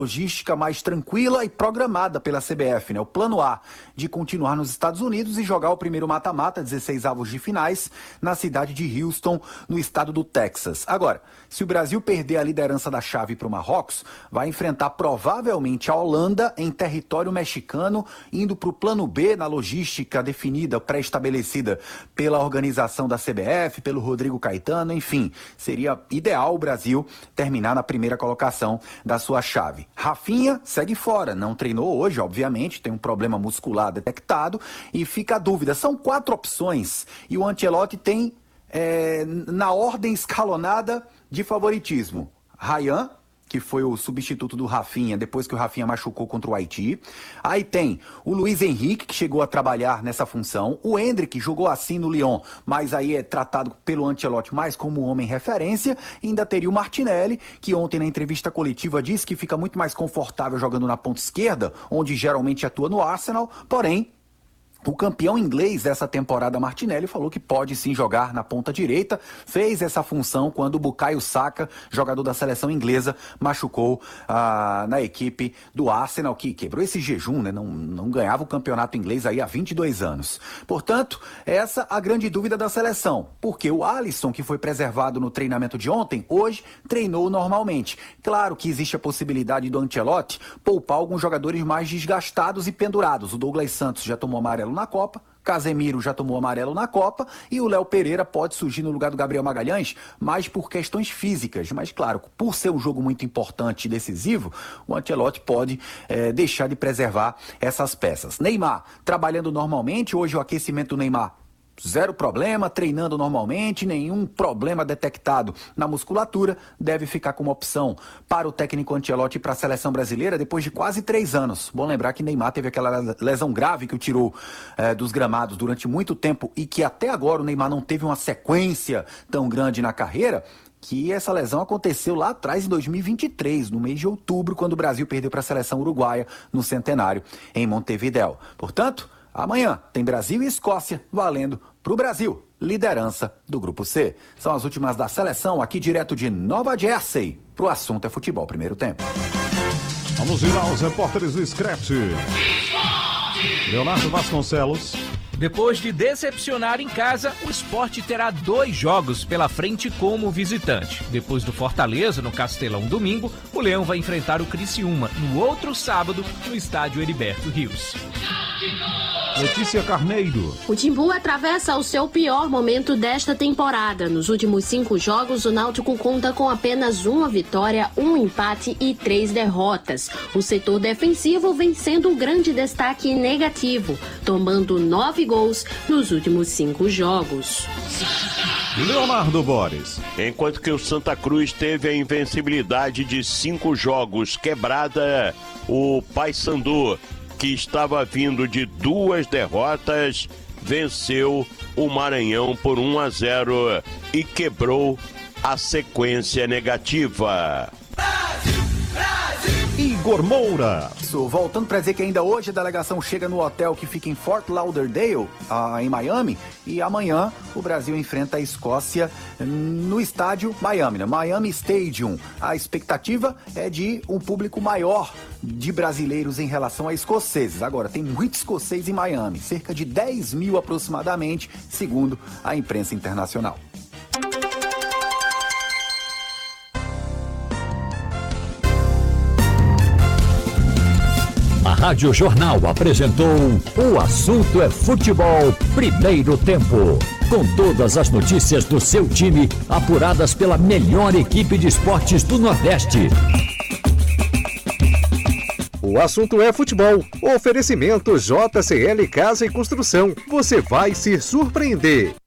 logística mais tranquila e programada pela CBF, né? O plano A de continuar nos Estados Unidos e jogar o primeiro mata-mata, 16 avos de finais, na cidade de Houston, no estado do Texas. Agora, se o Brasil perder a liderança da chave para o Marrocos, vai enfrentar provavelmente a Holanda em território mexicano, indo para o plano B na logística definida, pré-estabelecida pela organização da CBF, pelo Rodrigo Caetano, enfim, seria ideal o Brasil terminar na primeira colocação da sua chave. Rafinha segue fora, não treinou hoje, obviamente, tem um problema muscular detectado e fica a dúvida. São 4 opções e o Ancelotti tem na ordem escalonada de favoritismo. Ryan, que foi o substituto do Rafinha depois que o Rafinha machucou contra o Haiti. Aí tem o Luiz Henrique, que chegou a trabalhar nessa função. O Endrick jogou assim no Lyon, mas aí é tratado pelo Ancelotti mais como homem referência. E ainda teria o Martinelli, que ontem na entrevista coletiva disse que fica muito mais confortável jogando na ponta esquerda, onde geralmente atua no Arsenal, porém o campeão inglês dessa temporada, Martinelli, falou que pode sim jogar na ponta direita. Fez essa função quando o Bukayo Saka, jogador da seleção inglesa, machucou na equipe do Arsenal, que quebrou esse jejum, né? Não ganhava o campeonato inglês aí há 22 anos. Portanto, essa a grande dúvida da seleção. Porque o Alisson, que foi preservado no treinamento de ontem, hoje treinou normalmente. Claro que existe a possibilidade do Ancelotti poupar alguns jogadores mais desgastados e pendurados. O Douglas Santos já tomou amarelo na Copa, Casemiro já tomou amarelo na Copa e o Léo Pereira pode surgir no lugar do Gabriel Magalhães, mais por questões físicas. Mas claro, por ser um jogo muito importante e decisivo, o Ancelotti pode deixar de preservar essas peças. Neymar trabalhando normalmente, hoje o aquecimento do Neymar zero problema, treinando normalmente, nenhum problema detectado na musculatura, deve ficar como opção para o técnico Ancelotti para a seleção brasileira depois de quase 3 anos. Bom lembrar que Neymar teve aquela lesão grave que o tirou dos gramados durante muito tempo e que até agora o Neymar não teve uma sequência tão grande na carreira, que essa lesão aconteceu lá atrás em 2023, no mês de outubro, quando o Brasil perdeu para a seleção uruguaia no Centenário, em Montevidéu. Portanto, amanhã tem Brasil e Escócia valendo para o Brasil, liderança do Grupo C. São as últimas da seleção aqui direto de Nova Jersey. Pro assunto é futebol, primeiro tempo. Vamos ir aos repórteres do Scratch. Leonardo Vasconcelos. Depois de decepcionar em casa, o Sport terá 2 jogos pela frente como visitante. Depois do Fortaleza, no Castelão domingo, o Leão vai enfrentar o Criciúma no outro sábado, no estádio Heriberto Rios. Letícia Carneiro. O Timbu atravessa o seu pior momento desta temporada. Nos últimos 5 jogos, o Náutico conta com apenas 1 vitória, 1 empate e 3 derrotas. O setor defensivo vem sendo um grande destaque negativo, tomando 9 gols nos últimos 5 jogos. Leonardo Boris. Enquanto que o Santa Cruz teve a invencibilidade de 5 jogos quebrada, o Paysandu, que estava vindo de 2 derrotas, venceu o Maranhão por 1-0 e quebrou a sequência negativa. Brasil, Brasil! Igor Moura. Voltando para dizer que ainda hoje a delegação chega no hotel que fica em Fort Lauderdale, em Miami, e amanhã o Brasil enfrenta a Escócia no estádio Miami, né? Miami Stadium. A expectativa é de um público maior de brasileiros em relação a escoceses. Agora, tem muito escocês em Miami, cerca de 10 mil aproximadamente, segundo a imprensa internacional. A Rádio Jornal apresentou O Assunto é Futebol, primeiro tempo. Com todas as notícias do seu time, apuradas pela melhor equipe de esportes do Nordeste. O Assunto é Futebol. Oferecimento JCL Casa e Construção. Você vai se surpreender.